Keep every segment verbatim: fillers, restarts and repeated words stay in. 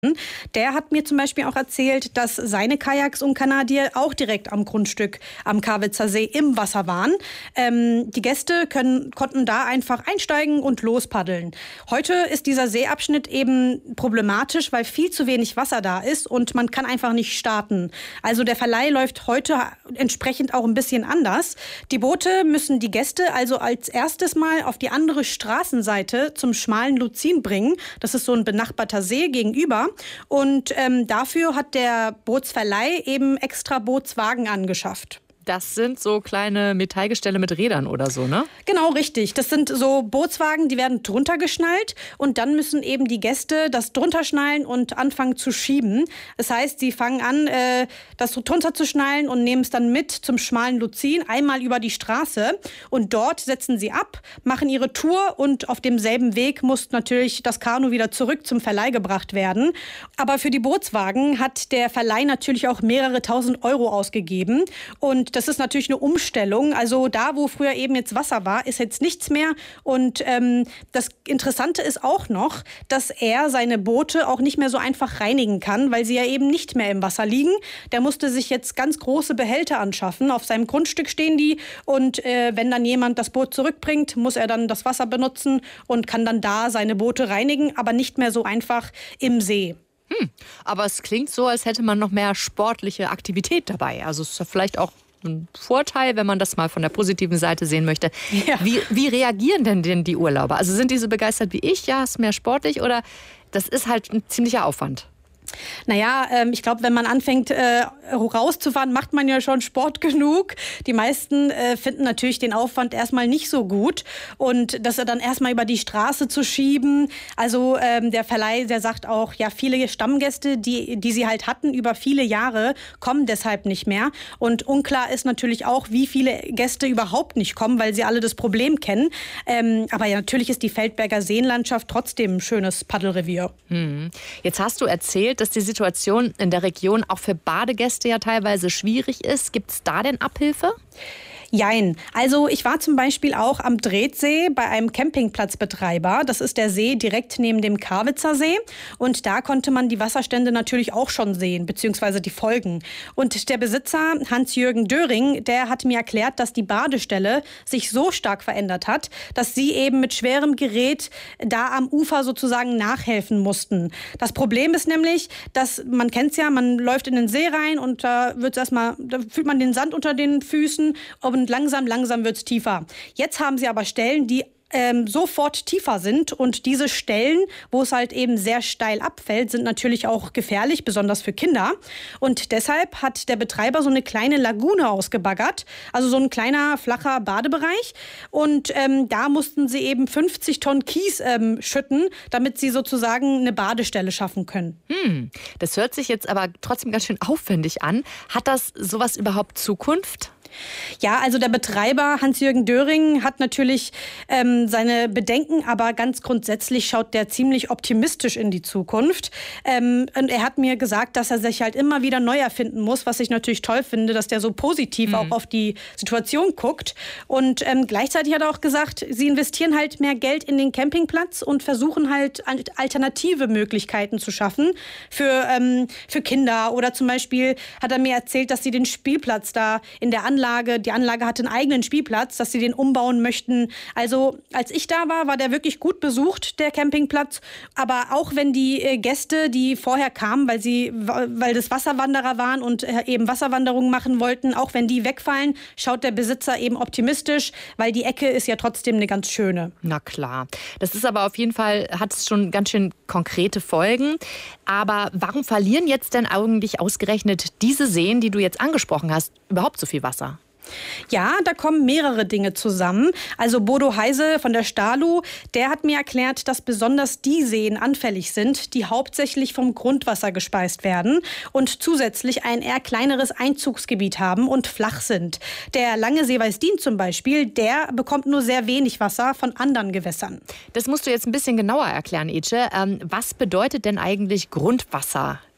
Der hat mir zum Beispiel auch erzählt, dass seine Kajaks und Kanadier auch direkt am Grundstück am Karwitzer See im Wasser waren. Ähm, die Gäste können, konnten da einfach einsteigen und lospaddeln. Heute ist dieser Seeabschnitt eben problematisch, weil viel zu wenig Wasser da ist und man kann einfach nicht starten. Also der Verleih läuft heute entsprechend auch ein bisschen anders. Die Boote müssen die Gäste also als erstes mal auf die andere Straßenseite zum schmalen Luzin bringen. Das ist so ein benachbarter See gegenüber. Und ähm, dafür hat der Bootsverleih eben extra Bootswagen angeschafft. Das sind so kleine Metallgestelle mit Rädern oder so, ne? Genau, richtig. Das sind so Bootswagen, die werden drunter geschnallt und dann müssen eben die Gäste das drunter schnallen und anfangen zu schieben. Das heißt, sie fangen an, äh, das drunter zu schnallen und nehmen es dann mit zum schmalen Luzin, einmal über die Straße. Und dort setzen sie ab, machen ihre Tour und auf demselben Weg muss natürlich das Kanu wieder zurück zum Verleih gebracht werden. Aber für die Bootswagen hat der Verleih natürlich auch mehrere tausend Euro ausgegeben. Und das ist natürlich eine Umstellung. Also da, wo früher eben jetzt Wasser war, ist jetzt nichts mehr. Und ähm, das Interessante ist auch noch, dass er seine Boote auch nicht mehr so einfach reinigen kann, weil sie ja eben nicht mehr im Wasser liegen. Der musste sich jetzt ganz große Behälter anschaffen. Auf seinem Grundstück stehen die. Und äh, wenn dann jemand das Boot zurückbringt, muss er dann das Wasser benutzen und kann dann da seine Boote reinigen, aber nicht mehr so einfach im See. Hm, aber es klingt so, als hätte man noch mehr sportliche Aktivität dabei. Also es ist ja vielleicht auch ein Vorteil, wenn man das mal von der positiven Seite sehen möchte. Ja. Wie, wie reagieren denn, denn die Urlauber? Also sind die so begeistert wie ich? Ja, ist mehr sportlich oder das ist halt ein ziemlicher Aufwand? Naja, ähm, ich glaube, wenn man anfängt äh, rauszufahren, macht man ja schon Sport genug. Die meisten äh, finden natürlich den Aufwand erstmal nicht so gut. Und das dann erstmal über die Straße zu schieben. Also ähm, der Verleih, der sagt auch, ja, viele Stammgäste, die, die sie halt hatten über viele Jahre, kommen deshalb nicht mehr. Und unklar ist natürlich auch, wie viele Gäste überhaupt nicht kommen, weil sie alle das Problem kennen. Ähm, aber ja, natürlich ist die Feldberger Seenlandschaft trotzdem ein schönes Paddelrevier. Hm. Jetzt hast du erzählt, dass die Situation in der Region auch für Badegäste ja teilweise schwierig ist. Gibt es da denn Abhilfe? Jein. Also ich war zum Beispiel auch am Drehtsee bei einem Campingplatzbetreiber. Das ist der See direkt neben dem Karwitzer See. Und da konnte man die Wasserstände natürlich auch schon sehen, beziehungsweise die Folgen. Und der Besitzer, Hans-Jürgen Döring, der hat mir erklärt, dass die Badestelle sich so stark verändert hat, dass sie eben mit schwerem Gerät da am Ufer sozusagen nachhelfen mussten. Das Problem ist nämlich, dass, man kennt es ja, man läuft in den See rein und da wird's erstmal, da fühlt man den Sand unter den Füßen und langsam, langsam wird es tiefer. Jetzt haben sie aber Stellen, die ähm, sofort tiefer sind. Und diese Stellen, wo es halt eben sehr steil abfällt, sind natürlich auch gefährlich, besonders für Kinder. Und deshalb hat der Betreiber so eine kleine Lagune ausgebaggert, also so ein kleiner, flacher Badebereich. Und ähm, da mussten sie eben fünfzig Tonnen Kies ähm, schütten, damit sie sozusagen eine Badestelle schaffen können. Hm, das hört sich jetzt aber trotzdem ganz schön aufwendig an. Hat das sowas überhaupt Zukunft? Ja, also der Betreiber Hans-Jürgen Döring hat natürlich ähm, seine Bedenken, aber ganz grundsätzlich schaut der ziemlich optimistisch in die Zukunft. Ähm, und er hat mir gesagt, dass er sich halt immer wieder neu erfinden muss, was ich natürlich toll finde, dass der so positiv mhm. auch auf die Situation guckt. Und ähm, gleichzeitig hat er auch gesagt, sie investieren halt mehr Geld in den Campingplatz und versuchen halt alternative Möglichkeiten zu schaffen für, ähm, für Kinder. Oder zum Beispiel hat er mir erzählt, dass sie den Spielplatz da in der Anlage Anlage, die Anlage hat einen eigenen Spielplatz, dass sie den umbauen möchten. Also als ich da war, war der wirklich gut besucht, der Campingplatz. Aber auch wenn die äh, Gäste, die vorher kamen, weil sie, weil das Wasserwanderer waren und äh, eben Wasserwanderungen machen wollten, auch wenn die wegfallen, schaut der Besitzer eben optimistisch, weil die Ecke ist ja trotzdem eine ganz schöne. Na klar. Das ist aber auf jeden Fall, hat es schon ganz schön konkrete Folgen. Aber warum verlieren jetzt denn eigentlich ausgerechnet diese Seen, die du jetzt angesprochen hast, überhaupt so viel Wasser? Ja, da kommen mehrere Dinge zusammen. Also Bodo Heise von der Stalu, der hat mir erklärt, dass besonders die Seen anfällig sind, die hauptsächlich vom Grundwasser gespeist werden und zusätzlich ein eher kleineres Einzugsgebiet haben und flach sind. Der Lange See Weißdien zum Beispiel, der bekommt nur sehr wenig Wasser von anderen Gewässern. Das musst du jetzt ein bisschen genauer erklären, Ece. Ähm, was bedeutet denn eigentlich Grundwasser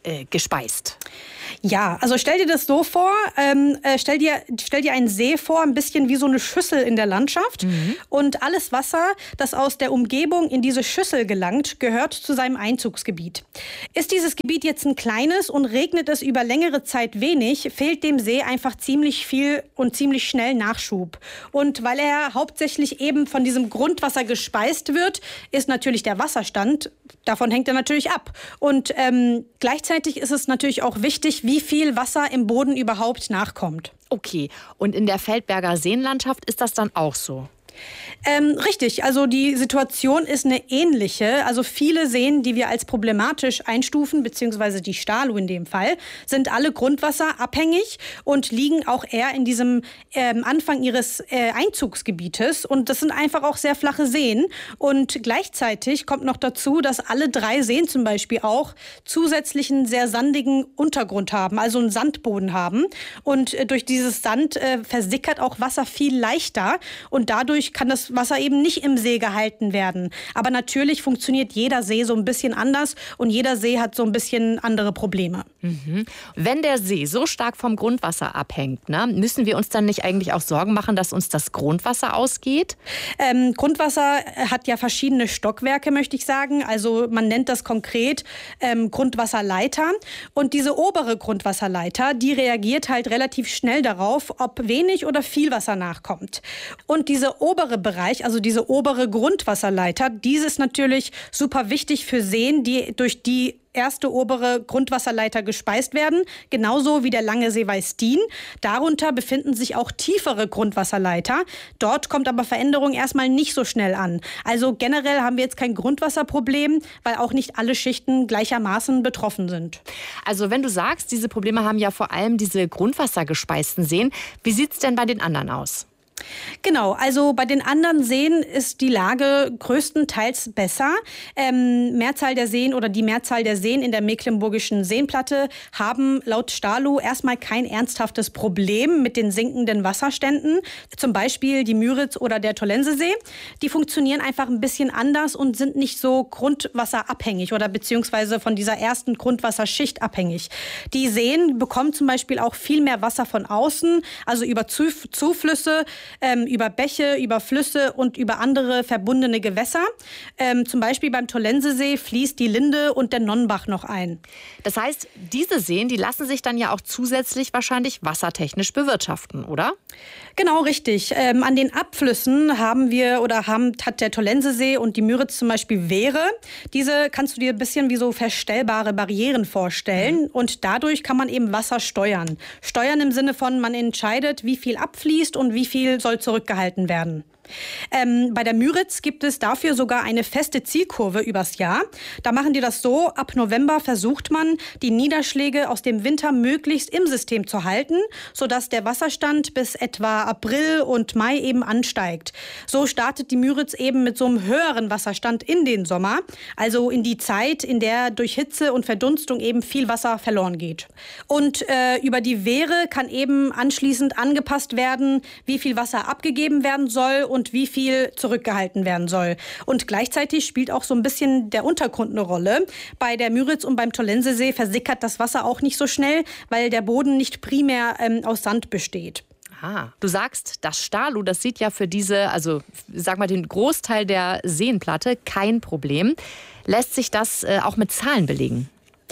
äh, gespeist? Ja, also stell dir das so vor, ähm, äh, stell dir, stell dir einen See vor, ein bisschen wie so eine Schüssel in der Landschaft. Mhm. Und alles Wasser, das aus der Umgebung in diese Schüssel gelangt, gehört zu seinem Einzugsgebiet. Ist dieses Gebiet jetzt ein kleines und regnet es über längere Zeit wenig, fehlt dem See einfach ziemlich viel und ziemlich schnell Nachschub. Und weil er hauptsächlich eben von diesem Grundwasser gespeist wird, ist natürlich der Wasserstand, davon hängt er natürlich ab. Und ähm, gleichzeitig ist es natürlich auch wichtig, wie viel Wasser im Boden überhaupt nachkommt. Okay, und in der Feldberger Seenlandschaft ist das dann auch so? Ähm, richtig, also die Situation ist eine ähnliche. Also viele Seen, die wir als problematisch einstufen, beziehungsweise die Stahlu in dem Fall, sind alle grundwasserabhängig und liegen auch eher in diesem ähm, Anfang ihres äh, Einzugsgebietes. Und das sind einfach auch sehr flache Seen. Und gleichzeitig kommt noch dazu, dass alle drei Seen zum Beispiel auch zusätzlichen sehr sandigen Untergrund haben, also einen Sandboden haben. Und äh, durch dieses Sand äh, versickert auch Wasser viel leichter und dadurch kann das Wasser eben nicht im See gehalten werden. Aber natürlich funktioniert jeder See so ein bisschen anders und jeder See hat so ein bisschen andere Probleme. Mhm. Wenn der See so stark vom Grundwasser abhängt, ne, müssen wir uns dann nicht eigentlich auch Sorgen machen, dass uns das Grundwasser ausgeht? Ähm, Grundwasser hat ja verschiedene Stockwerke, möchte ich sagen. Also man nennt das konkret ähm, Grundwasserleiter. Und diese obere Grundwasserleiter, die reagiert halt relativ schnell darauf, ob wenig oder viel Wasser nachkommt. Und diese obere Bereich, also diese obere Grundwasserleiter, diese ist natürlich super wichtig für Seen, die durch die erste obere Grundwasserleiter gespeist werden, genauso wie der Lange See Weißdien. Darunter befinden sich auch tiefere Grundwasserleiter. Dort kommt aber Veränderung erstmal nicht so schnell an. Also generell haben wir jetzt kein Grundwasserproblem, weil auch nicht alle Schichten gleichermaßen betroffen sind. Also wenn du sagst, diese Probleme haben ja vor allem diese grundwassergespeisten Seen, wie sieht es denn bei den anderen aus? Genau, also bei den anderen Seen ist die Lage größtenteils besser. Ähm, Mehrzahl der Seen oder die Mehrzahl der Seen in der mecklenburgischen Seenplatte haben laut Stahlu erstmal kein ernsthaftes Problem mit den sinkenden Wasserständen. Zum Beispiel die Müritz oder der Tollensesee. Die funktionieren einfach ein bisschen anders und sind nicht so grundwasserabhängig oder beziehungsweise von dieser ersten Grundwasserschicht abhängig. Die Seen bekommen zum Beispiel auch viel mehr Wasser von außen, also über Zuf- Zuflüsse, Ähm, über Bäche, über Flüsse und über andere verbundene Gewässer. Ähm, zum Beispiel beim Tollensesee fließt die Linde und der Nonnbach noch ein. Das heißt, diese Seen, die lassen sich dann ja auch zusätzlich wahrscheinlich wassertechnisch bewirtschaften, oder? Genau, richtig. Ähm, an den Abflüssen haben wir oder haben, hat der Tollensesee und die Müritz zum Beispiel Wehre. Diese kannst du dir ein bisschen wie so verstellbare Barrieren vorstellen. Mhm. Und dadurch kann man eben Wasser steuern. Steuern im Sinne von, man entscheidet, wie viel abfließt und wie viel soll zurückgehalten werden. Ähm, bei der Müritz gibt es dafür sogar eine feste Zielkurve übers Jahr. Da machen die das so, ab November versucht man, die Niederschläge aus dem Winter möglichst im System zu halten, sodass der Wasserstand bis etwa April und Mai eben ansteigt. So startet die Müritz eben mit so einem höheren Wasserstand in den Sommer, also in die Zeit, in der durch Hitze und Verdunstung eben viel Wasser verloren geht. Und äh, über die Wehre kann eben anschließend angepasst werden, wie viel Wasser abgegeben werden soll und wie viel zurückgehalten werden soll. Und gleichzeitig spielt auch so ein bisschen der Untergrund eine Rolle. Bei der Müritz und beim Tollensesee versickert das Wasser auch nicht so schnell, weil der Boden nicht primär ähm, aus Sand besteht. Ah, du sagst, das Stahlu, das sieht ja für diese, also sag mal den Großteil der Seenplatte kein Problem. Lässt sich das äh, auch mit Zahlen belegen?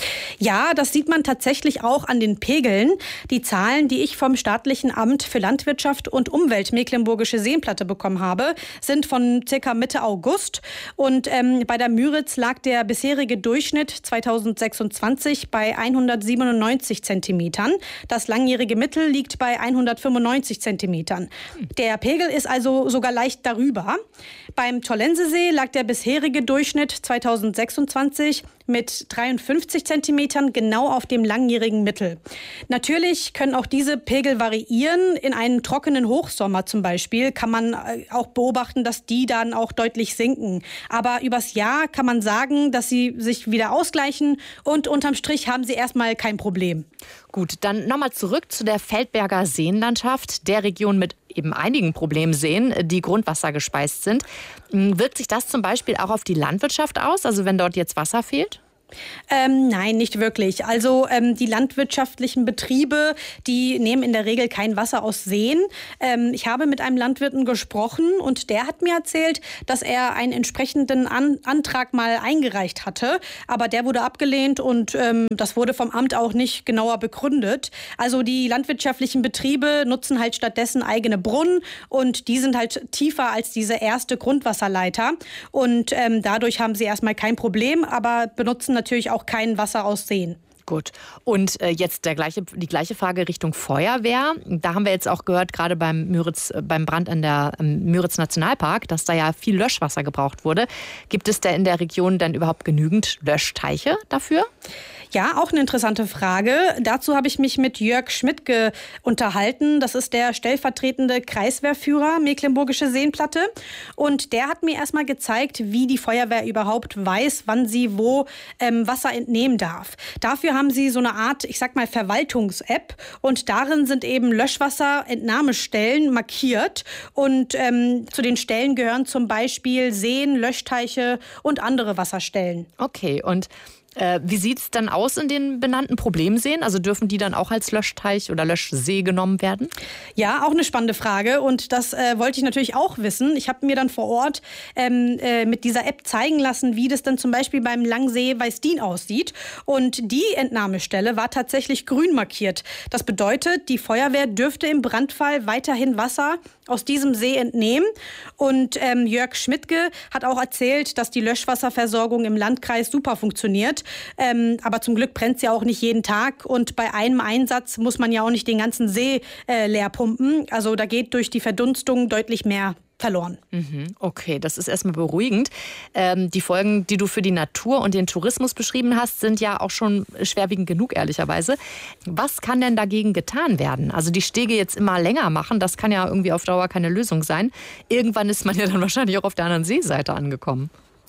Ja, das sieht man tatsächlich auch an den Pegeln. Die Zahlen, die ich vom Staatlichen Amt für Landwirtschaft und Umwelt Mecklenburgische Seenplatte bekommen habe, sind von circa Mitte August. Und ähm, bei der Müritz lag der bisherige Durchschnitt zweitausendsechsundzwanzig bei hundertsiebenundneunzig Zentimetern. Das langjährige Mittel liegt bei hundertfünfundneunzig Zentimetern. Der Pegel ist also sogar leicht darüber. Beim Tollensesee lag der bisherige Durchschnitt zweitausendsechsundzwanzig mit dreiundfünfzig Zentimetern genau auf dem langjährigen Mittel. Natürlich können auch diese Pegel variieren. In einem trockenen Hochsommer zum Beispiel kann man auch beobachten, dass die dann auch deutlich sinken. Aber übers Jahr kann man sagen, dass sie sich wieder ausgleichen und unterm Strich haben sie erstmal kein Problem. Gut, dann nochmal zurück zu der Feldberger Seenlandschaft, der Region mit eben einigen Problemseen, die grundwassergespeist sind. Wirkt sich das zum Beispiel auch auf die Landwirtschaft aus, also wenn dort jetzt Wasser fehlt? Ähm, nein, nicht wirklich. Also ähm, die landwirtschaftlichen Betriebe, die nehmen in der Regel kein Wasser aus Seen. Ähm, ich habe mit einem Landwirten gesprochen und der hat mir erzählt, dass er einen entsprechenden An- Antrag mal eingereicht hatte. Aber der wurde abgelehnt und ähm, das wurde vom Amt auch nicht genauer begründet. Also die landwirtschaftlichen Betriebe nutzen halt stattdessen eigene Brunnen und die sind halt tiefer als diese erste Grundwasserleiter. Und ähm, dadurch haben sie erstmal kein Problem, aber benutzen natürlich auch kein Wasser aus Seen. Gut. Und äh, jetzt der gleiche, die gleiche Frage Richtung Feuerwehr. Da haben wir jetzt auch gehört, gerade beim Müritz, beim Brand in der ähm, Müritz Nationalpark, dass da ja viel Löschwasser gebraucht wurde. Gibt es da in der Region dann überhaupt genügend Löschteiche dafür? Ja, auch eine interessante Frage. Dazu habe ich mich mit Jörg Schmidtke unterhalten. Das ist der stellvertretende Kreiswehrführer Mecklenburgische Seenplatte. Und der hat mir erstmal gezeigt, wie die Feuerwehr überhaupt weiß, wann sie wo ähm, Wasser entnehmen darf. Dafür haben sie so eine Art, ich sag mal, Verwaltungs-App. Und darin sind eben Löschwasserentnahmestellen markiert. Und ähm, zu den Stellen gehören zum Beispiel Seen, Löschteiche und andere Wasserstellen. Okay, und Äh, wie sieht es dann aus in den benannten Problemseen? Also dürfen die dann auch als Löschteich oder Löschsee genommen werden? Ja, auch eine spannende Frage und das äh, wollte ich natürlich auch wissen. Ich habe mir dann vor Ort ähm, äh, mit dieser App zeigen lassen, wie das dann zum Beispiel beim Langsee Weißdien aussieht. Und die Entnahmestelle war tatsächlich grün markiert. Das bedeutet, die Feuerwehr dürfte im Brandfall weiterhin Wasser aus diesem See entnehmen. Und ähm, Jörg Schmidtke hat auch erzählt, dass die Löschwasserversorgung im Landkreis super funktioniert. Ähm, aber zum Glück brennt es ja auch nicht jeden Tag. Und bei einem Einsatz muss man ja auch nicht den ganzen See äh, leer pumpen. Also da geht durch die Verdunstung deutlich mehr verloren. Mhm, okay, das ist erstmal beruhigend. Ähm, die Folgen, die du für die Natur und den Tourismus beschrieben hast, sind ja auch schon schwerwiegend genug, ehrlicherweise. Was kann denn dagegen getan werden? Also die Stege jetzt immer länger machen, das kann ja irgendwie auf Dauer keine Lösung sein. Irgendwann ist man ja dann wahrscheinlich auch auf der anderen Seeseite angekommen.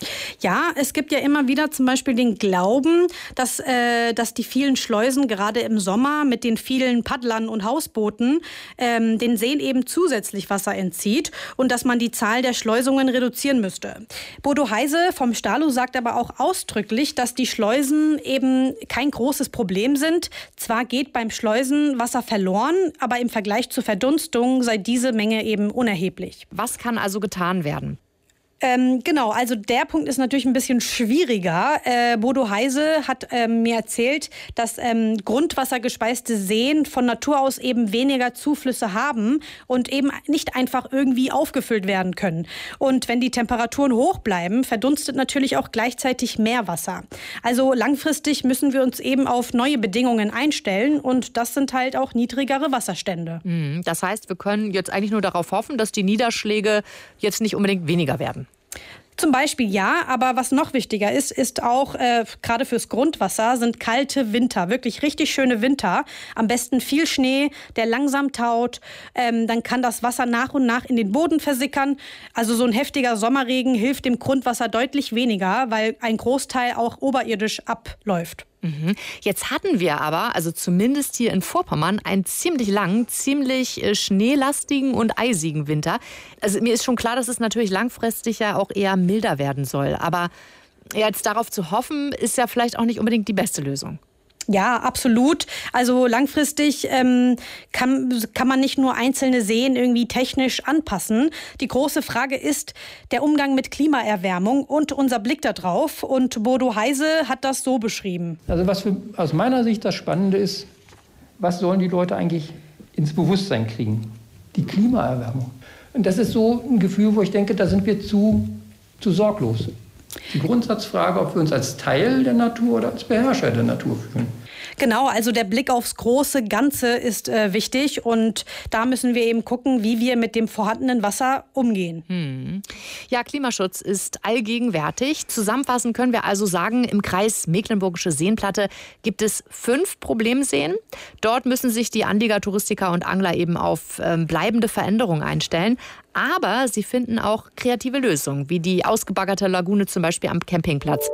Ja, es gibt ja immer wieder zum Beispiel den Glauben, dass, äh, dass die vielen Schleusen gerade im Sommer mit den vielen Paddlern und Hausbooten ähm, den Seen eben zusätzlich Wasser entzieht und dass man die Zahl der Schleusungen reduzieren müsste. Bodo Heise vom Stalo sagt aber auch ausdrücklich, dass die Schleusen eben kein großes Problem sind. Zwar geht beim Schleusen Wasser verloren, aber im Vergleich zur Verdunstung sei diese Menge eben unerheblich. Was kann also getan werden? Ähm, genau, also der Punkt ist natürlich ein bisschen schwieriger. Äh, Bodo Heise hat ähm, mir erzählt, dass ähm, grundwassergespeiste Seen von Natur aus eben weniger Zuflüsse haben und eben nicht einfach irgendwie aufgefüllt werden können. Und wenn die Temperaturen hoch bleiben, verdunstet natürlich auch gleichzeitig mehr Wasser. Also langfristig müssen wir uns eben auf neue Bedingungen einstellen und das sind halt auch niedrigere Wasserstände. Das heißt, wir können jetzt eigentlich nur darauf hoffen, dass die Niederschläge jetzt nicht unbedingt weniger werden. Zum Beispiel ja, aber was noch wichtiger ist, ist auch, äh, gerade fürs Grundwasser, sind kalte Winter, wirklich richtig schöne Winter. Am besten viel Schnee, der langsam taut. Ähm, dann kann das Wasser nach und nach in den Boden versickern. Also so ein heftiger Sommerregen hilft dem Grundwasser deutlich weniger, weil ein Großteil auch oberirdisch abläuft. Mhm. Jetzt hatten wir aber, also zumindest hier in Vorpommern, einen ziemlich langen, ziemlich äh, schneelastigen und eisigen Winter. Also mir ist schon klar, dass es natürlich langfristig ja auch eher milder werden soll. Aber jetzt darauf zu hoffen, ist ja vielleicht auch nicht unbedingt die beste Lösung. Ja, absolut. Also langfristig ähm, kann, kann man nicht nur einzelne Seen irgendwie technisch anpassen. Die große Frage ist der Umgang mit Klimaerwärmung und unser Blick darauf. Und Bodo Heise hat das so beschrieben. Also was für, aus meiner Sicht das Spannende ist, was sollen die Leute eigentlich ins Bewusstsein kriegen? Die Klimaerwärmung. Und das ist so ein Gefühl, wo ich denke, da sind wir zu, zu sorglos. Die Grundsatzfrage, ob wir uns als Teil der Natur oder als Beherrscher der Natur fühlen. Genau, also der Blick aufs große Ganze ist äh, wichtig und da müssen wir eben gucken, wie wir mit dem vorhandenen Wasser umgehen. Hm. Ja, Klimaschutz ist allgegenwärtig. Zusammenfassend können wir also sagen, im Kreis Mecklenburgische Seenplatte gibt es fünf Problemseen. Dort müssen sich die Anlieger, Touristiker und Angler eben auf ähm, bleibende Veränderungen einstellen. Aber sie finden auch kreative Lösungen, wie die ausgebaggerte Lagune zum Beispiel am Campingplatz.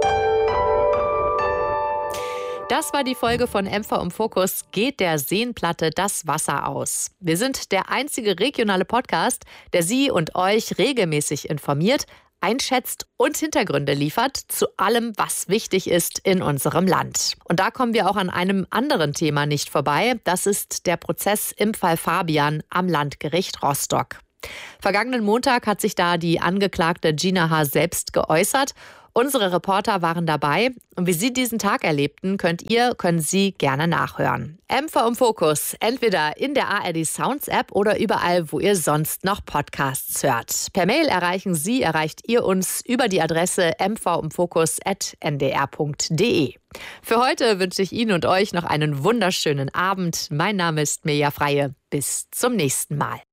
Das war die Folge von M V im Fokus. Geht der Seenplatte das Wasser aus? Wir sind der einzige regionale Podcast, der Sie und euch regelmäßig informiert, einschätzt und Hintergründe liefert zu allem, was wichtig ist in unserem Land. Und da kommen wir auch an einem anderen Thema nicht vorbei. Das ist der Prozess im Fall Fabian am Landgericht Rostock. Vergangenen Montag hat sich da die Angeklagte Gina H. selbst geäußert. Unsere Reporter waren dabei und wie Sie diesen Tag erlebten, könnt ihr, können Sie gerne nachhören. M V im Fokus, entweder in der A R D Sounds App oder überall, wo ihr sonst noch Podcasts hört. Per Mail erreichen Sie, erreicht ihr uns über die Adresse m v im fokus at n d r punkt d e. Für heute wünsche ich Ihnen und euch noch einen wunderschönen Abend. Mein Name ist Mirja Freie. Bis zum nächsten Mal.